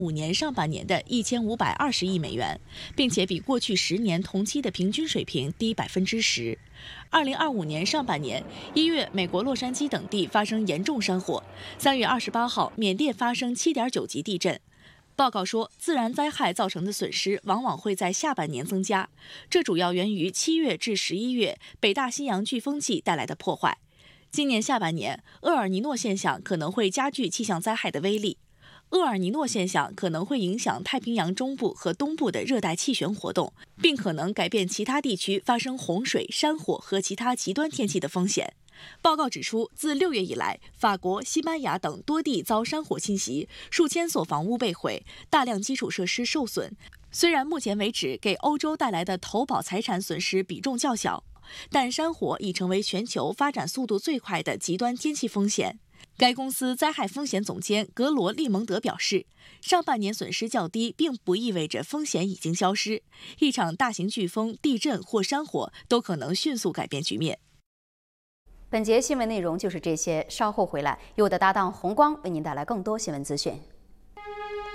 5年上半年的1520亿美元，并且比过去10年同期的平均水平低10%。2025年上半年1月，美国洛杉矶等地发生严重山火；3月28号，缅甸发生7.9级地震。报告说，自然灾害造成的损失往往会在下半年增加，这主要源于7月至11月北大西洋飓风季带来的破坏。今年下半年，厄尔尼诺现象可能会加剧气象灾害的威力。厄尔尼诺现象可能会影响太平洋中部和东部的热带气旋活动，并可能改变其他地区发生洪水、山火和其他极端天气的风险。报告指出，自6月以来，法国、西班牙等多地遭山火侵袭，数千所房屋被毁，大量基础设施受损。虽然目前为止给欧洲带来的投保财产损失比重较小，但山火已成为全球发展速度最快的极端天气风险。该公司灾害风险总监格罗利蒙德表示，上半年损失较低，并不意味着风险已经消失。一场大型飓风、地震或山火都可能迅速改变局面。 本节新闻内容就是这些，稍后回来，由我的搭档红光为您带来更多新闻资讯。